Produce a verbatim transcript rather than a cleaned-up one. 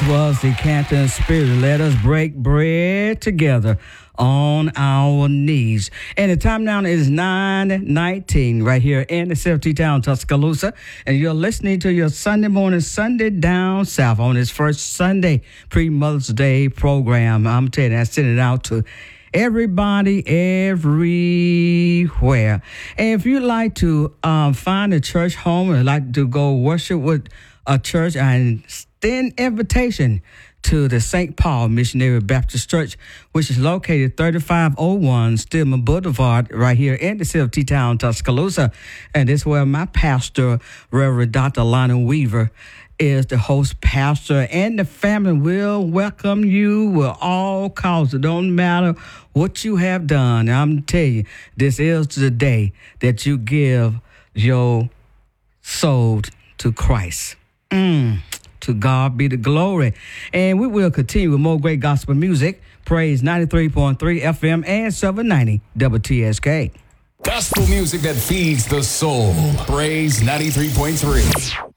was the Canton Spirit. Let us break bread together on our knees. And the time now is nine nineteen right here in the Safety Town, Tuscaloosa. And you're listening to your Sunday morning, Sunday Down South on this first Sunday pre-Mother's Day program. I'm telling you, I send it out to everybody, everywhere. And if you'd like to um, find a church home or like to go worship with a church, and extend invitation to the Saint Paul Missionary Baptist Church, which is located thirty-five oh one Stillman Boulevard, right here in the city of T-Town, Tuscaloosa. And this is where my pastor, Reverend Doctor Lonnie Weaver, is the host pastor, and the family will welcome you with all cause. It don't matter what you have done. I'm telling you, this is the day that you give your soul to Christ. Mm, to God be the glory. And we will continue with more great gospel music. Praise ninety-three point three F M and seven ninety W T S K. Gospel music that feeds the soul. Praise ninety-three point three.